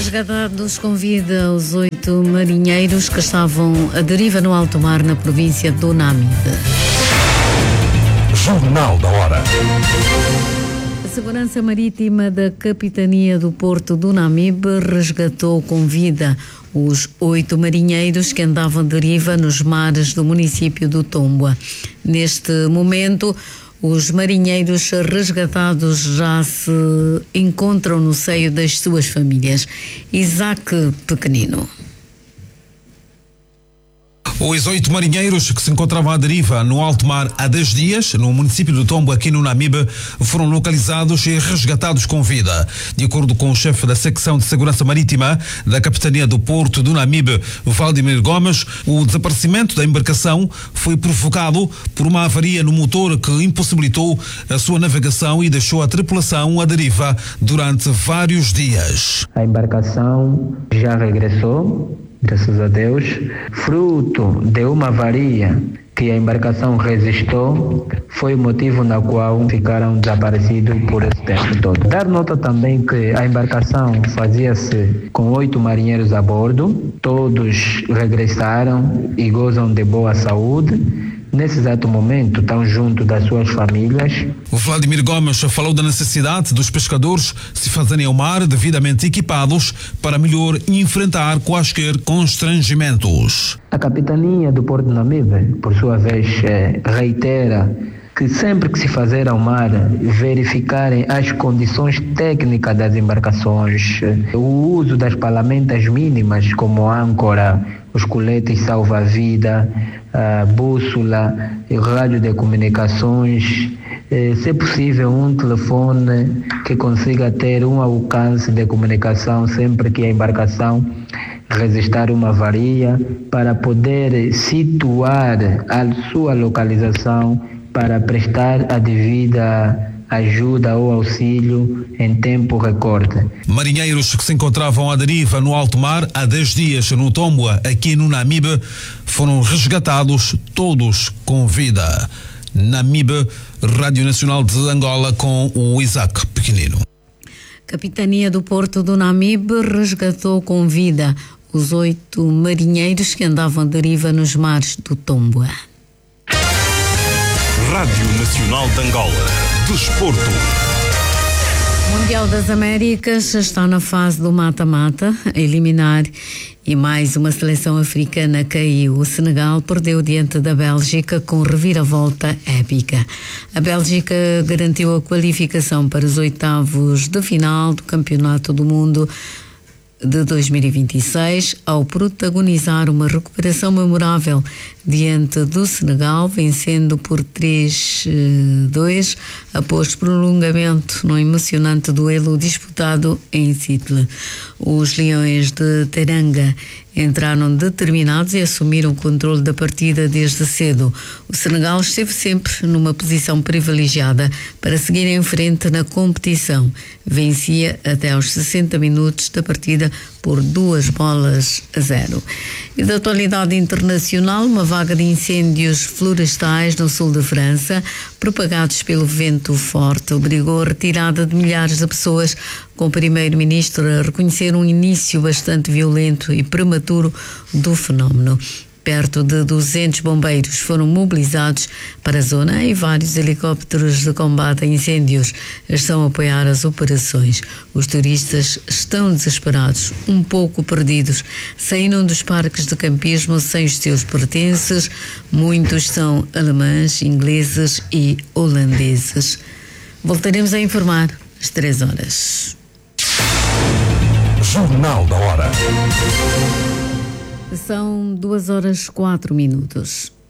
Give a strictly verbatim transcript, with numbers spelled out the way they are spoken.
Resgatados com vida os oito marinheiros que estavam à deriva no alto mar na província do Namibe. Jornal da Hora. A Segurança Marítima da Capitania do Porto do Namibe resgatou com vida os oito marinheiros que andavam à deriva nos mares do município do Tomboa. Neste momento, os marinheiros resgatados já se encontram no seio das suas famílias. Isaac Pequenino. Os oito marinheiros que se encontravam à deriva no alto mar há dez dias, no município do Tombo, aqui no Namibe, foram localizados e resgatados com vida. De acordo com o chefe da secção de segurança marítima da Capitania do Porto do Namibe, Vladimir Gomes, o desaparecimento da embarcação foi provocado por uma avaria no motor que impossibilitou a sua navegação e deixou a tripulação à deriva durante vários dias. A embarcação já regressou, graças a Deus, fruto de uma avaria que a embarcação resistiu, foi o motivo na qual ficaram desaparecidos por esse tempo todo. Dar nota também que a embarcação fazia-se com oito marinheiros a bordo, todos regressaram e gozam de boa saúde. Nesse exato momento, estão junto das suas famílias. O Vladimir Gomes falou da necessidade dos pescadores se fazerem ao mar devidamente equipados para melhor enfrentar quaisquer constrangimentos. A Capitania do Porto do Namibe, por sua vez, reitera que sempre que se fazer ao mar, verificarem as condições técnicas das embarcações, o uso das palamentas mínimas como âncora, os coletes salva-vida, a bússola, o rádio de comunicações, se é possível um telefone que consiga ter um alcance de comunicação sempre que a embarcação resistir uma avaria, para poder situar a sua localização para prestar a devida ajuda ou auxílio em tempo recorde. Marinheiros que se encontravam à deriva no alto mar há dez dias no Tomboa, aqui no Namibe, foram resgatados todos com vida. Namibe, Rádio Nacional de Angola, com o Isaac Pequenino. Capitania do Porto do Namibe resgatou com vida os oito marinheiros que andavam à deriva nos mares do Tomboa. Rádio Nacional de Angola. Desporto. O Mundial das Américas está na fase do mata-mata, a eliminar, e mais uma seleção africana caiu. O Senegal perdeu diante da Bélgica com reviravolta épica. A Bélgica garantiu a qualificação para os oitavos de final do Campeonato do Mundo de dois mil e vinte e seis, ao protagonizar uma recuperação memorável diante do Senegal, vencendo por três a dois após prolongamento no emocionante duelo disputado em Seattle. Os Leões de Teranga entraram determinados e assumiram o controle da partida desde cedo. O Senegal esteve sempre numa posição privilegiada para seguir em frente na competição. Vencia até aos sessenta minutos da partida por duas bolas a zero. E da atualidade internacional, uma vaga de incêndios florestais no sul da França, propagados pelo vento forte, obrigou a retirada de milhares de pessoas, com o primeiro-ministro a reconhecer um início bastante violento e prematuro do fenómeno. Perto de duzentos bombeiros foram mobilizados para a zona e vários helicópteros de combate a incêndios estão a apoiar as operações. Os turistas estão desesperados, um pouco perdidos. Saíram dos parques de campismo sem os seus pertences. Muitos são alemães, ingleses e holandeses. Voltaremos a informar às três horas. Jornal da Hora. São duas horas quatro minutos.